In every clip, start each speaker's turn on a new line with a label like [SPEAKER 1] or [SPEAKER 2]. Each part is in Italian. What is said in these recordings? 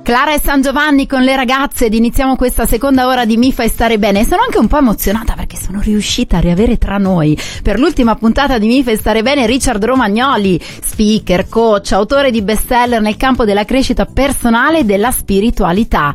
[SPEAKER 1] Clara e San Giovanni con le ragazze ed iniziamo questa seconda ora di Mi fai stare bene. Sono anche un po' emozionata perché sono riuscita a riavere tra noi per l'ultima puntata di Mi fai stare bene Richard Romagnoli, speaker, coach, autore di bestseller nel campo della crescita personale e della spiritualità.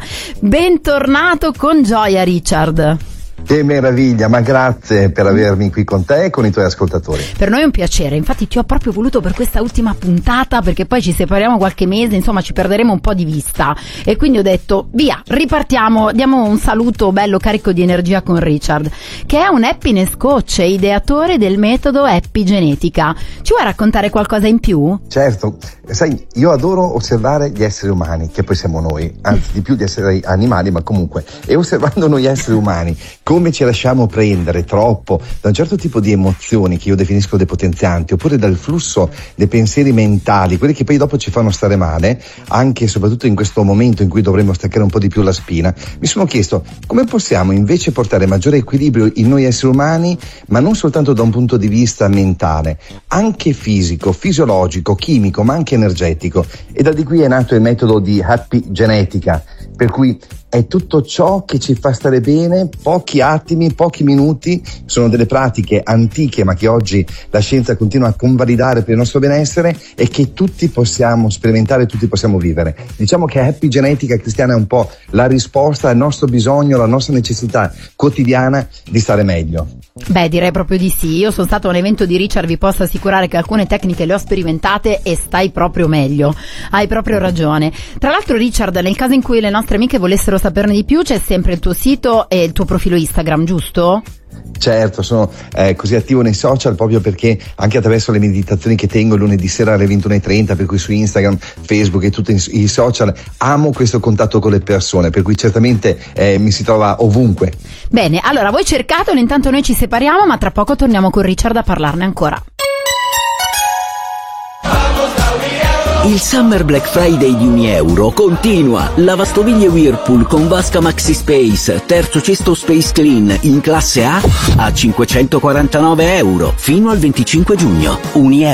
[SPEAKER 1] Bentornato con gioia, Richard.
[SPEAKER 2] Che meraviglia, ma grazie per avermi qui con te e con i tuoi ascoltatori.
[SPEAKER 1] Per noi è un piacere, infatti ti ho proprio voluto per questa ultima puntata perché poi ci separiamo qualche mese, insomma ci perderemo un po' di vista e quindi ho detto via, ripartiamo, diamo un saluto bello carico di energia con Richard, che è un happiness coach e ideatore del metodo Happy Genetica. Ci vuoi raccontare qualcosa in più?
[SPEAKER 2] Certo, sai, io adoro osservare gli esseri umani, che poi siamo noi, anzi di più di essere animali, ma comunque, e osservando noi esseri umani, come ci lasciamo prendere troppo da un certo tipo di emozioni che io definisco depotenzianti, oppure dal flusso dei pensieri mentali, quelli che poi dopo ci fanno stare male, anche e soprattutto in questo momento in cui dovremmo staccare un po' di più la spina, mi sono chiesto come possiamo invece portare maggiore equilibrio in noi esseri umani, ma non soltanto da un punto di vista mentale, anche fisico, fisiologico, chimico, ma anche energetico. E da di qui è nato il metodo di Happy Genetica, per cui è tutto ciò che ci fa stare bene, pochi attimi, pochi minuti, sono delle pratiche antiche ma che oggi la scienza continua a convalidare per il nostro benessere e che tutti possiamo sperimentare, tutti possiamo vivere. Diciamo che Happy Genetica cristiana è un po' la risposta al nostro bisogno, alla nostra necessità quotidiana di stare meglio.
[SPEAKER 1] Beh, direi proprio di sì. Io sono stato a un evento di Richard, vi posso assicurare che alcune tecniche le ho sperimentate e stai proprio meglio, hai proprio ragione. Tra l'altro, Richard, nel caso in cui le nostre amiche volessero saperne di più, c'è sempre il tuo sito e il tuo profilo Instagram, giusto?
[SPEAKER 2] Certo, sono così attivo nei social proprio perché anche attraverso le meditazioni che tengo lunedì sera alle 21:30, per cui su Instagram, Facebook e tutti i social amo questo contatto con le persone, per cui certamente mi si trova ovunque.
[SPEAKER 1] Bene, allora voi cercatelo, intanto noi ci separiamo, ma tra poco torniamo con Richard a parlarne ancora.
[SPEAKER 3] Il Summer Black Friday di €1 continua. Lavastoviglie Whirlpool con vasca Maxi Space, terzo cesto Space Clean in classe A a €549 fino al 25 giugno. €1.